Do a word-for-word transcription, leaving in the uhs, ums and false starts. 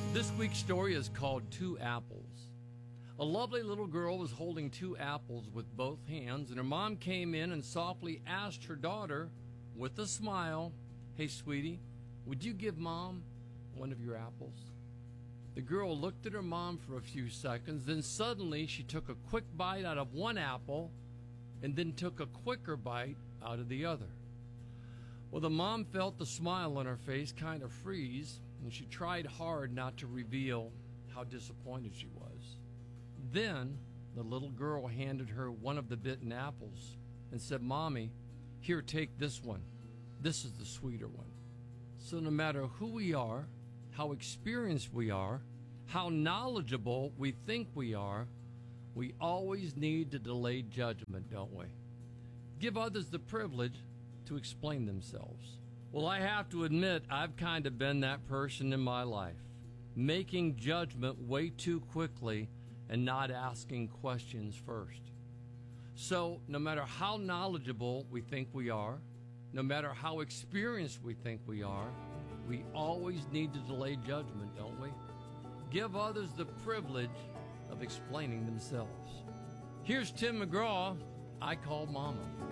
This week's story is called Two Apples. A lovely little girl was holding two apples with both hands, and her mom came in and softly asked her daughter, with a smile, "Hey, sweetie, would you give Mom one of your apples?" The girl looked at her mom for a few seconds, then suddenly she took a quick bite out of one apple and then took a quicker bite out of the other. Well, the mom felt the smile on her face kind of freeze, and she tried hard not to reveal how disappointed she was. Then the little girl handed her one of the bitten apples and said, "Mommy, here, take this one. This is the sweeter one." So no matter who we are, how experienced we are, how knowledgeable we think we are, we always need to delay judgment, don't we? Give others the privilege to explain themselves. Well, I have to admit, I've kind of been that person in my life, making judgment way too quickly and not asking questions first. So no matter how knowledgeable we think we are, no matter how experienced we think we are, we always need to delay judgment, don't we? Give others the privilege of explaining themselves. Here's Tim McGraw, I Call Mama.